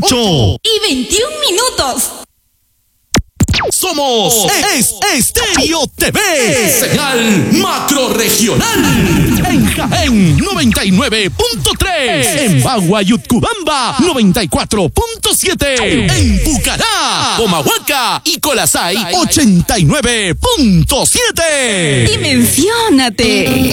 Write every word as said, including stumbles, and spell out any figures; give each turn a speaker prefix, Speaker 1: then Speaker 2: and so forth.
Speaker 1: ocho
Speaker 2: y veintiún minutos.
Speaker 1: Somos es Estéreo T V, señal macro regional. En Jaén noventa y nueve punto tres, en Bagua y Utcubamba noventa y cuatro punto siete, en Pucará, Comahuaca y Colasay ochenta y nueve punto siete.
Speaker 2: Dimensiónate.